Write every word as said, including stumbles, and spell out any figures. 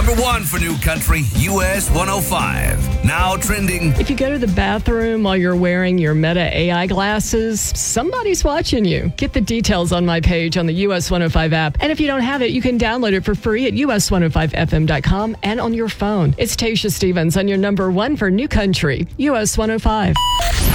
number one for New Country, U S one oh five. Now trending. If you go to the bathroom while you're wearing your Meta A I glasses, somebody's watching you. Get the details on my page on the U S one oh five app. And if you don't have it, you can download it for free at U S one oh five F M dot com and on your phone. It's Tasha Stevens on your number one for New Country, U S one oh five.